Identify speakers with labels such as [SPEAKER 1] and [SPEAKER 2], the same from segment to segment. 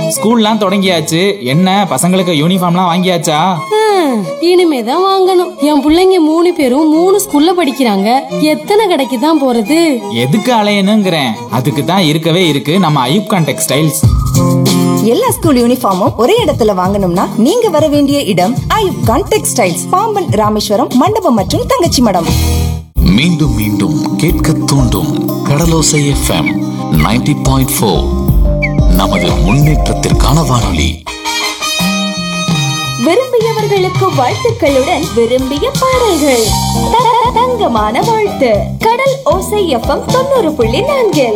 [SPEAKER 1] ஸ்கூல்லாம் தொடங்கியாச்சு. என்ன பசங்களுக்கு யூனிஃபார்ம்லாம் வாங்கியாச்சா?
[SPEAKER 2] இனிமேதான் வாங்கணும். என் பிள்ளைங்க 3 பேரும் 3 ஸ்கூல்ல படிக்கிறாங்க. எத்தனை கடைக்கு தான் போறது?
[SPEAKER 1] எதுக்கு அலையணுங்கிறேன். அதுக்கு தான் இருக்கவே இருக்கு நம்ம ஐயூப்கான் டெக்ஸ்டைல்ஸ்.
[SPEAKER 3] எல்லா ஸ்கூல் யூனிஃபார்மும் ஒரே இடத்துல வாங்கணும்னா நீங்க வர வேண்டிய இடம் ஐயூப்கான் டெக்ஸ்டைல்ஸ், பாம்பன் ராமேஸ்வரம் மண்டபம் மற்றும் தங்கச்சி மடம்.
[SPEAKER 4] மீண்டும் மீண்டும் கேட்க தூண்டும் கடலோசை எஃப்எம் 90.4. நமது முன்னேற்றத்திற்கான வானொலி.
[SPEAKER 5] விரும்பியவர்களுக்கு வாழ்த்துக்களுடன் விரும்பிய பாடல்கள். தங்கமான வாழ்த்து. கடல் ஓசை எஃப்எம் 90.4.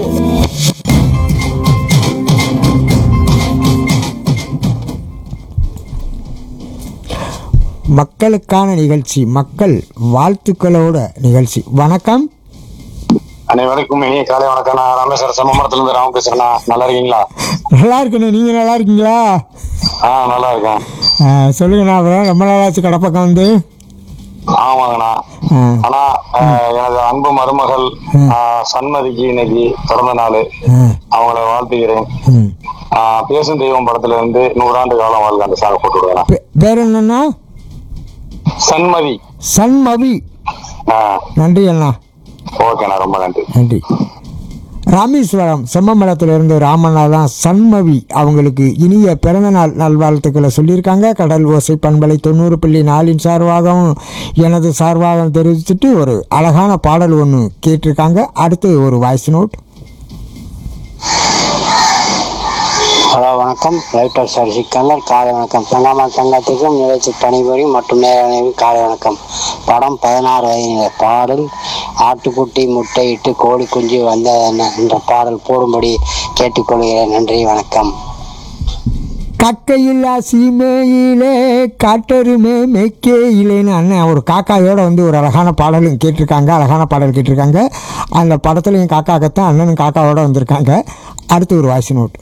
[SPEAKER 6] மக்களுக்கான நிகழ்ச்சி, மக்கள் வாழ்த்துக்களோட நிகழ்ச்சி. வணக்கம்.
[SPEAKER 7] அனைவருக்கும் இனிய காலை வணக்கம். நான் ராமேஸ்வரம் செம்மரத்துல இருந்து ராம பேசுறேண்ணா. நல்லா இருக்கீங்களா?
[SPEAKER 6] நல்லா இருக்கணும். நீங்க நல்லா இருக்கீங்களா?
[SPEAKER 7] நல்லா இருக்கேன்.
[SPEAKER 6] சொல்லுங்கண்ணா. அப்புறம் ரொம்ப நாளாச்சு கடை பக்கம் வந்து.
[SPEAKER 7] ஆமாங்கண்ணா. ஆனா எனது அன்பு மருமகள் சண்மதிக்கு இன்னைக்கு பிறந்த நாள். அவங்கள வாழ்த்துகிறேன். பேசும் தெய்வம் படத்துல இருந்து 100 ஆண்டு காலம் வாழ்க்கை அந்த சாக போட்டு விடுவேன்.
[SPEAKER 6] பேர் என்னன்னா?
[SPEAKER 7] சண்மதி.
[SPEAKER 6] சண்மதி. நன்றி அண்ணா.
[SPEAKER 7] ஓகேண்ணா, ரொம்ப நன்றி.
[SPEAKER 6] நன்றி. ராமேஸ்வரம் செம்மமலத்திலிருந்து ராமண்ணா தான் சண்மவி அவங்களுக்கு இனிய பிறந்தநாள் நல்வாழ்த்துக்களை சொல்லியிருக்காங்க. கடல் ஓசை பண்பலை 90.4 சார்பாகவும் எனது சார்பாகவும் தெரிவிச்சுட்டு ஒரு அழகான பாடல் ஒன்று கேட்டிருக்காங்க. அடுத்து ஒரு வாய்ஸ் நோட்.
[SPEAKER 8] ஹலோ, வணக்கம். ரைட்டர் சார் சிக்கல்லர் காலை வணக்கம். தங்கம்மாள் தங்கத்துக்கும் நிகழ்ச்சி பணிபுரியும் மற்றும் நேரணியும் காலை வணக்கம். படம் 16 வயதில் பாடல் ஆட்டுக்குட்டி முட்டையிட்டு கோழி குஞ்சு வந்த என்ற பாடல் போடும்படி கேட்டுக்கொள்கிறேன். நன்றி, வணக்கம்.
[SPEAKER 6] கக்கையில்லா சீமையிலே காட்டருமே மெக்கேயிலேன்னு அண்ணன் ஒரு காக்காயோட வந்து ஒரு அழகான பாடலும் கேட்டிருக்காங்க. அழகான பாடல் கேட்டிருக்காங்க. அந்த படத்துலையும் காக்காக்கத்தான் அண்ணனும் காக்காவோட வந்திருக்காங்க. அடுத்து ஒரு வாய்ஸ் நோட்.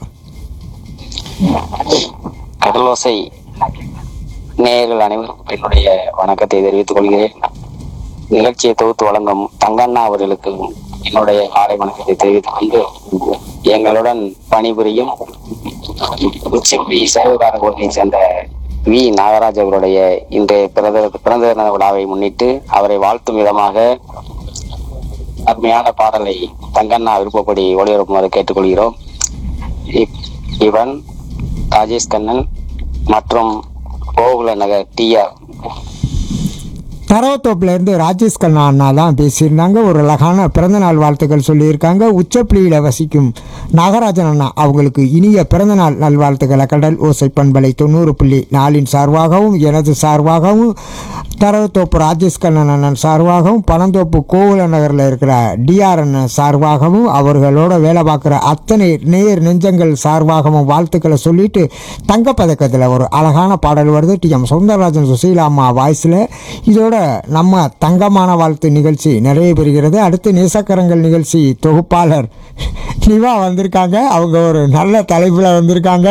[SPEAKER 8] கடலோசை நேயர்கள் அனைவருக்கும் என்னுடைய வணக்கத்தை தெரிவித்துக் கொள்கிறேன். நிகழ்ச்சியை தொகுத்து வழங்கும் தங்கண்ணா அவர்களுக்கு என்னுடைய காலை வணக்கத்தை தெரிவித்துக் கொண்டு எங்களுடன் பணிபுரியும் சேவைக்கார கோட்டையை சேர்ந்த வி நாகராஜ் அவருடைய இன்றைய பிறந்த தின விழாவை முன்னிட்டு அவரை வாழ்த்தும் விதமாக அருமையான பாடலை தங்கண்ணா விருப்பப்படி ஒளிபரப்புமாறு கேட்டுக்கொள்கிறோம். இவன் ராஜேஷ் கண்ணன் மற்றும் கோகுல நகர் டிஆர்.
[SPEAKER 6] தரவத்தோப்பில் இருந்து ராஜேஷ் கண்ணா அண்ணா தான் பேசியிருந்தாங்க. ஒரு அழகான பிறந்தநாள் வாழ்த்துக்கள் சொல்லியிருக்காங்க. உச்சப்புள்ளியில் வசிக்கும் நாகராஜன் அண்ணா அவங்களுக்கு இனிய பிறந்தநாள் நல்வாழ்த்துக்களை கடல் ஓசை பண்பலை 90.4 சார்பாகவும் எனது சார்பாகவும் தரவத்தோப்பு ராஜேஷ் கண்ணன் அண்ணன் சார்பாகவும் பனந்தோப்பு கோகுல நகரில் இருக்கிற டிஆர் அண்ணன் சார்பாகவும் அவர்களோட வேலை பார்க்குற அத்தனை நேர் நெஞ்சங்கள் சார்பாகவும் வாழ்த்துக்களை சொல்லிட்டு தங்கப்பதக்கத்தில் ஒரு அழகான பாடல் வருது. டிஎம் சௌந்தரராஜன் சுசீலா அம்மா வாய்ஸில். இதோட நம்ம தங்கமான வாழ்த்து நிகழ்ச்சி நிறைய பெறுகிறது. அடுத்து நேசக்கரங்கள் நிகழ்ச்சி தொகுப்பாளர் நிவா வந்திருக்காங்க. அவங்க ஒரு நல்ல தலைப்பில் வந்திருக்காங்க.